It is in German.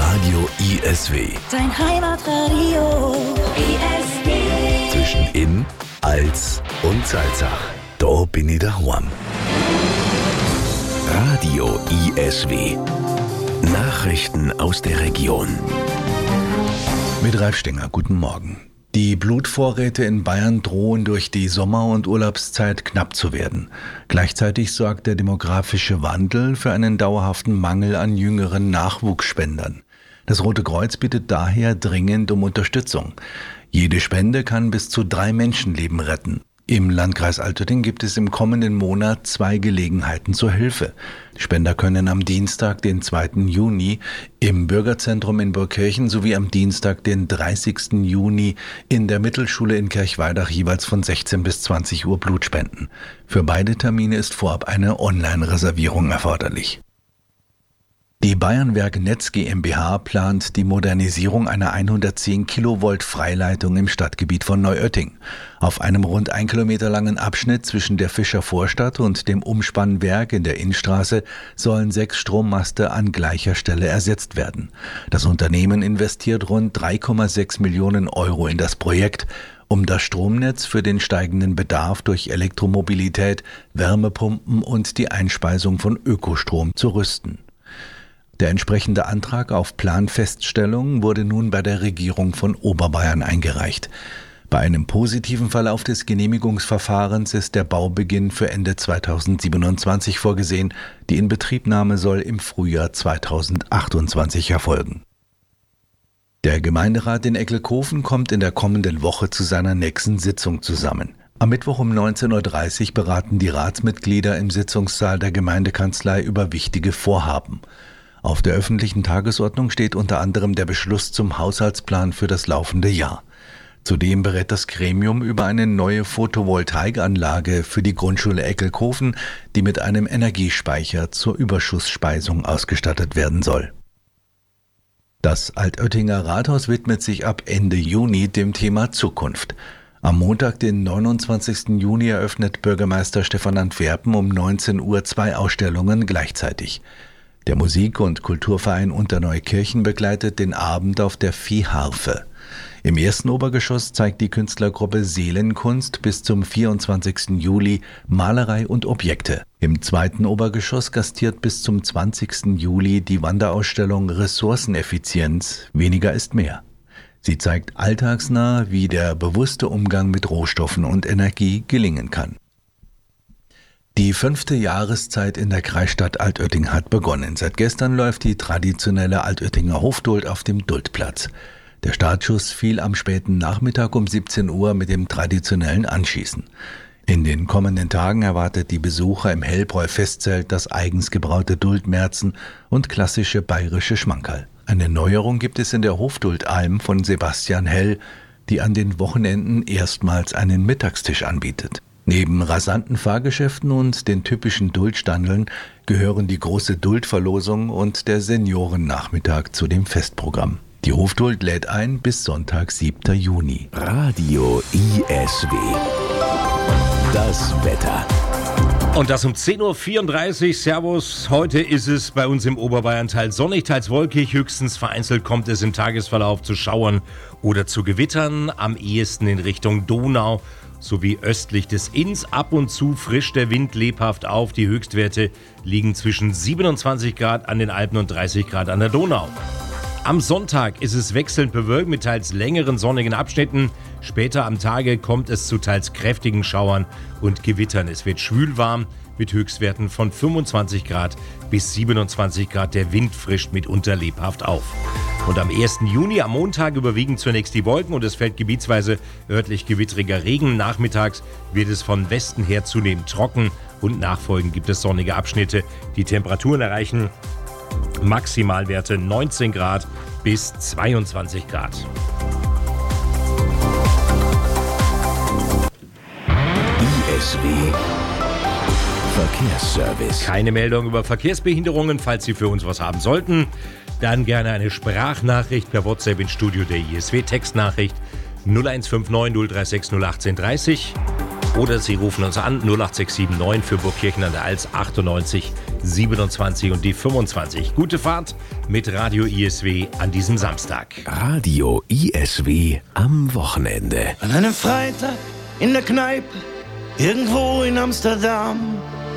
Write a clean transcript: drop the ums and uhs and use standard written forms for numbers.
Radio ISW. Dein Heimatradio ISW. Zwischen In, Als und Salzach. Da bin ich daheim. Radio ISW. Nachrichten aus der Region. Mit Ralf Stenger, guten Morgen. Die Blutvorräte in Bayern drohen durch die Sommer- und Urlaubszeit knapp zu werden. Gleichzeitig sorgt der demografische Wandel für einen dauerhaften Mangel an jüngeren Nachwuchsspendern. Das Rote Kreuz bittet daher dringend um Unterstützung. Jede Spende kann bis zu 3 Menschenleben retten. Im Landkreis Altötting gibt es im kommenden Monat 2 Gelegenheiten zur Hilfe. Die Spender können am Dienstag, den 2. Juni, im Bürgerzentrum in Burgkirchen sowie am Dienstag, den 30. Juni, in der Mittelschule in Kirchweidach jeweils von 16 bis 20 Uhr Blut spenden. Für beide Termine ist vorab eine Online-Reservierung erforderlich. Die Bayernwerk Netz GmbH plant die Modernisierung einer 110 Kilovolt Freileitung im Stadtgebiet von Neuötting. Auf einem rund 1 Kilometer langen Abschnitt zwischen der Fischer Vorstadt und dem Umspannwerk in der Innstraße sollen 6 Strommaste an gleicher Stelle ersetzt werden. Das Unternehmen investiert rund 3,6 Millionen Euro in das Projekt, um das Stromnetz für den steigenden Bedarf durch Elektromobilität, Wärmepumpen und die Einspeisung von Ökostrom zu rüsten. Der entsprechende Antrag auf Planfeststellung wurde nun bei der Regierung von Oberbayern eingereicht. Bei einem positiven Verlauf des Genehmigungsverfahrens ist der Baubeginn für Ende 2027 vorgesehen. Die Inbetriebnahme soll im Frühjahr 2028 erfolgen. Der Gemeinderat in Eckelkofen kommt in der kommenden Woche zu seiner nächsten Sitzung zusammen. Am Mittwoch um 19.30 Uhr beraten die Ratsmitglieder im Sitzungssaal der Gemeindekanzlei über wichtige Vorhaben. Auf der öffentlichen Tagesordnung steht unter anderem der Beschluss zum Haushaltsplan für das laufende Jahr. Zudem berät das Gremium über eine neue Photovoltaikanlage für die Grundschule Eckelkofen, die mit einem Energiespeicher zur Überschussspeisung ausgestattet werden soll. Das Altöttinger Rathaus widmet sich ab Ende Juni dem Thema Zukunft. Am Montag, den 29. Juni, eröffnet Bürgermeister Stefan Antwerpen um 19 Uhr 2 Ausstellungen gleichzeitig. Der Musik- und Kulturverein Unterneukirchen begleitet den Abend auf der Viehharfe. Im ersten Obergeschoss zeigt die Künstlergruppe Seelenkunst bis zum 24. Juli Malerei und Objekte. Im zweiten Obergeschoss gastiert bis zum 20. Juli die Wanderausstellung Ressourceneffizienz – Weniger ist mehr. Sie zeigt alltagsnah, wie der bewusste Umgang mit Rohstoffen und Energie gelingen kann. Die 5. Jahreszeit in der Kreisstadt Altötting hat begonnen. Seit gestern läuft die traditionelle Altöttinger Hofduld auf dem Duldplatz. Der Startschuss fiel am späten Nachmittag um 17 Uhr mit dem traditionellen Anschießen. In den kommenden Tagen erwartet die Besucher im Hellbräu-Festzelt das eigens gebraute Duldmerzen und klassische bayerische Schmankerl. Eine Neuerung gibt es in der Hofduld-Alm von Sebastian Hell, die an den Wochenenden erstmals einen Mittagstisch anbietet. Neben rasanten Fahrgeschäften und den typischen Duldstandeln gehören die große Duldverlosung und der Seniorennachmittag zu dem Festprogramm. Die Hofduld lädt ein bis Sonntag, 7. Juni. Radio ISW. Das Wetter. Und das um 10.34 Uhr. Servus. Heute ist es bei uns im Oberbayern teils sonnig, teils wolkig. Höchstens vereinzelt kommt es im Tagesverlauf zu Schauern oder zu Gewittern. Am ehesten in Richtung Donau sowie östlich des Inns. Ab und zu frischt der Wind lebhaft auf. Die Höchstwerte liegen zwischen 27 Grad an den Alpen und 30 Grad an der Donau. Am Sonntag ist es wechselnd bewölkt mit teils längeren sonnigen Abschnitten. Später am Tage kommt es zu teils kräftigen Schauern und Gewittern. Es wird schwülwarm mit Höchstwerten von 25 Grad bis 27 Grad. Der Wind frischt mitunter lebhaft auf. Und am 1. Juni, am Montag, überwiegen zunächst die Wolken und es fällt gebietsweise örtlich gewittriger Regen. Nachmittags wird es von Westen her zunehmend trocken und nachfolgend gibt es sonnige Abschnitte. Die Temperaturen erreichen Maximalwerte 19 Grad bis 22 Grad. ISW Verkehrsservice. Keine Meldung über Verkehrsbehinderungen. Falls Sie für uns was haben sollten, dann gerne eine Sprachnachricht per WhatsApp ins Studio der ISW. Textnachricht 0159 036 01830 oder Sie rufen uns an 08679 für Burgkirchen an der Als 98 27 und die 25. Gute Fahrt mit Radio ISW an diesem Samstag. Radio ISW am Wochenende. An einem Freitag in der Kneipe, irgendwo in Amsterdam.